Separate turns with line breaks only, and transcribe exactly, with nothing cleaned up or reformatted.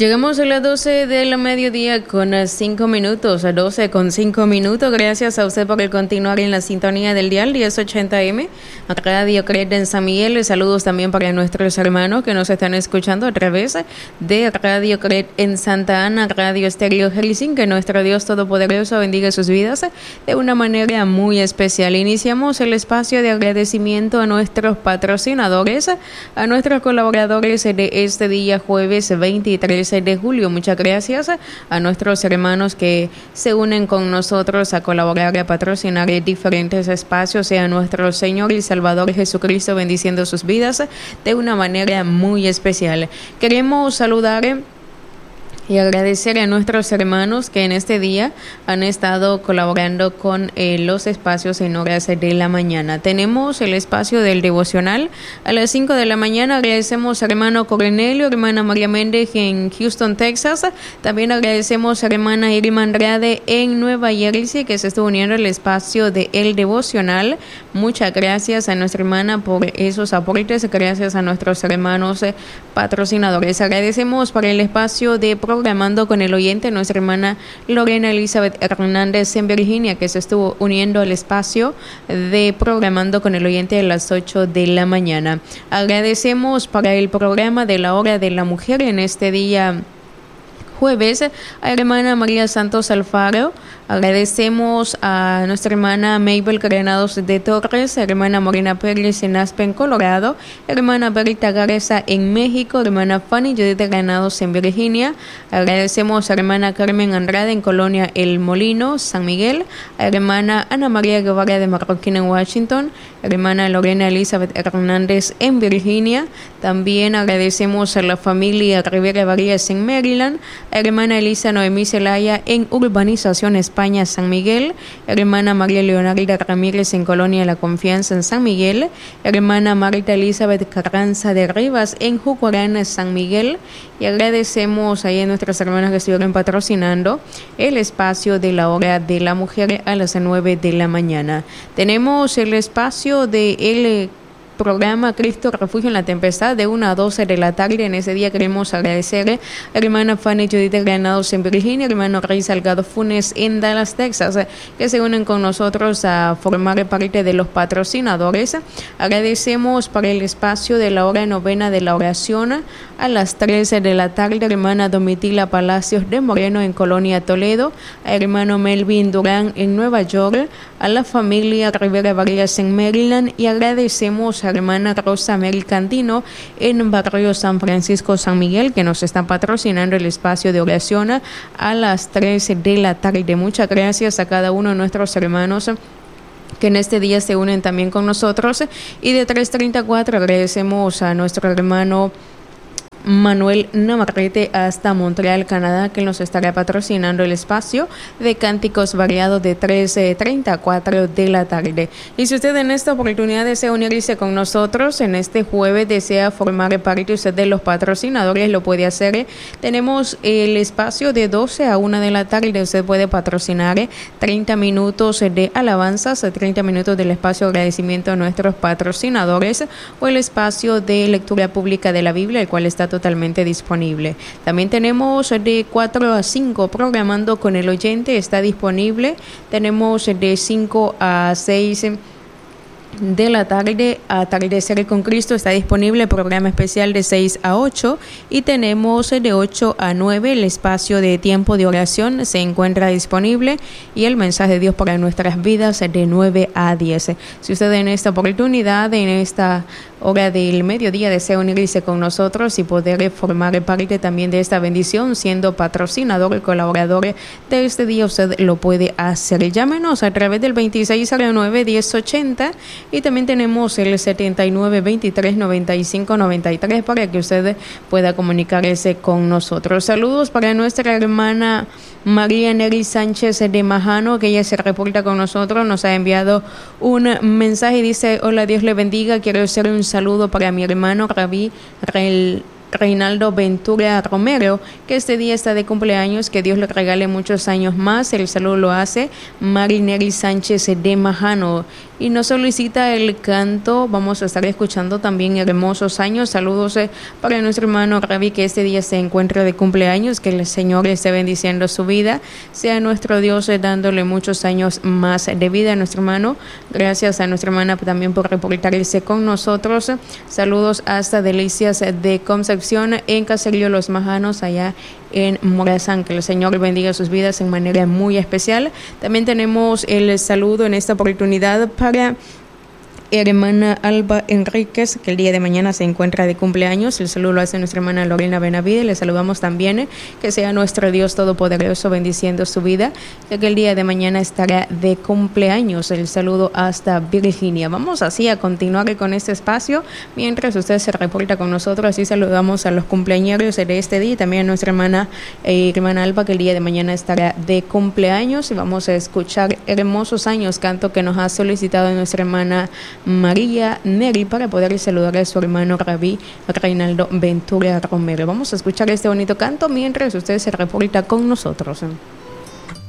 Llegamos a las doce del mediodía con cinco minutos, a doce con cinco minutos. Gracias a usted por el continuar en la sintonía del dial diez ochenta eme, Radio Cred en San Miguel. Saludos también para nuestros hermanos que nos están escuchando a través de Radio Cred en Santa Ana, Radio Estéreo Helsinki. Que nuestro Dios Todopoderoso bendiga sus vidas de una manera muy especial. Iniciamos el espacio de agradecimiento a nuestros patrocinadores, a nuestros colaboradores de este día jueves veintitrés de julio. Muchas gracias a nuestros hermanos que se unen con nosotros a colaborar, a patrocinar diferentes espacios, sea nuestro Señor y Salvador Jesucristo bendiciendo sus vidas de una manera muy especial. Queremos saludar y agradecer a nuestros hermanos que en este día han estado colaborando con eh, los espacios en horas de la mañana. Tenemos el espacio del devocional a las cinco de la mañana. Agradecemos a hermano Cornelio, hermana María Méndez en Houston, Texas. También agradecemos a hermana Irma Andrade en Nueva Jersey, que se estuvo uniendo al espacio de el devocional. Muchas gracias a nuestra hermana por esos aportes. Gracias a nuestros hermanos eh, patrocinadores. Agradecemos por el espacio de Programando con el Oyente, nuestra hermana Lorena Elizabeth Hernández en Virginia, que se estuvo uniendo al espacio de Programando con el Oyente a las ocho de la mañana. Agradecemos para el programa de la Hora de la Mujer en este día jueves a hermana María Santos Alfaro. Agradecemos a nuestra hermana Mabel Granados de Torres, hermana Morena Pérez en Aspen, Colorado, hermana Berita Garza en México, hermana Fanny Judith Granados en Virginia. Agradecemos a hermana Carmen Andrade en Colonia El Molino, San Miguel, a hermana Ana María Guevara de Marroquín en Washington, hermana Lorena Elizabeth Hernández en Virginia. También agradecemos a la familia Rivera Varías en Maryland, a hermana Elisa Noemí Zelaya en Urbanización España, San Miguel, hermana María Leonarda Ramírez en Colonia La Confianza en San Miguel, hermana Marita Elizabeth Carranza de Rivas en Jucuarán, San Miguel. Y agradecemos ahí a nuestras hermanas que estuvieron patrocinando el espacio de la Hora de la Mujer a las nueve de la mañana. Tenemos el espacio de el programa Cristo Refugio en la Tempestad de una a doce de la tarde. En ese día queremos agradecer a hermana Fanny Judith Granados en Virginia, hermano Rey Salgado Funes en Dallas, Texas, que se unen con nosotros a formar parte de los patrocinadores. Agradecemos para el espacio de la hora novena de la oración a las trece de la tarde, hermana Domitila Palacios de Moreno en Colonia Toledo, a hermano Melvin Durán en Nueva York, a la familia Rivera Vargas en Maryland, y agradecemos a hermana Rosa Mel Candino en Barrio San Francisco, San Miguel, que nos están patrocinando el espacio de oración a las trece de la tarde. Muchas gracias a cada uno de nuestros hermanos que en este día se unen también con nosotros. Y de tres treinta y cuatro agradecemos a nuestro hermano Manuel Navarrete hasta Montreal, Canadá, que nos estará patrocinando el espacio de cánticos variados de trece treinta y cuatro de la tarde. Y si usted en esta oportunidad desea unirse con nosotros en este jueves, desea formar parte usted de los patrocinadores, lo puede hacer. Tenemos el espacio de doce a una de la tarde. Usted puede patrocinar treinta minutos de alabanzas, treinta minutos del espacio de agradecimiento a nuestros patrocinadores, o el espacio de lectura pública de la Biblia, el cual está totalmente disponible. También tenemos de cuatro a cinco Programando con el Oyente, está disponible. Tenemos de cinco a seis de la tarde, Atardecer con Cristo, está disponible, programa especial de seis a ocho, y tenemos de ocho a nueve el espacio de tiempo de oración, se encuentra disponible, y el mensaje de Dios para nuestras vidas de nueve a diez. Si usted en esta oportunidad, en esta hora del mediodía, desea unirse con nosotros y poder formar parte también de esta bendición, siendo patrocinador y colaborador de este día, usted lo puede hacer. Llámenos a través del veintiséis cero nueve diez ochenta, y también tenemos el setenta y nueve veintitrés noventa y cinco noventa y tres para que usted pueda comunicarse con nosotros. Saludos para nuestra hermana María Neri Sánchez de Majano, que ella se reporta con nosotros, nos ha enviado un mensaje y dice: hola, Dios le bendiga, quiero hacer un saludo para mi hermano Rabí Rel Reinaldo Ventura Romero, que este día está de cumpleaños, que Dios le regale muchos años más. El saludo lo hace Marineri Sánchez de Majano. y nos solicita el canto. Vamos a estar escuchando también Hermosos Años. Saludos eh, para nuestro hermano Ravi, que este día se encuentra de cumpleaños, que el Señor esté bendiciendo su vida, sea nuestro Dios eh, dándole muchos años más de vida a nuestro hermano. Gracias a nuestra hermana también por reportarse con nosotros. Saludos hasta Delicias de Concepción, en Caserío Los Majanos, allá en Morazán. Que el Señor bendiga sus vidas en manera muy especial. También tenemos el saludo en esta oportunidad para hermana Alba Enríquez, que el día de mañana se encuentra de cumpleaños. El saludo lo hace nuestra hermana Lorena Benavide. Le saludamos también, eh, que sea nuestro Dios Todopoderoso bendiciendo su vida, ya que el día de mañana estará de cumpleaños. El saludo hasta Virginia. Vamos así a continuar con este espacio. Mientras usted se reporta con nosotros, así saludamos a los cumpleaños de este día y también a nuestra hermana, eh, hermana Alba, que el día de mañana estará de cumpleaños. Y vamos a escuchar Hermosos Años, canto que nos ha solicitado nuestra hermana María Neri, para poder saludar a su hermano Rabí Reinaldo Ventura Romero. Vamos a escuchar este bonito canto mientras usted se reporta con nosotros.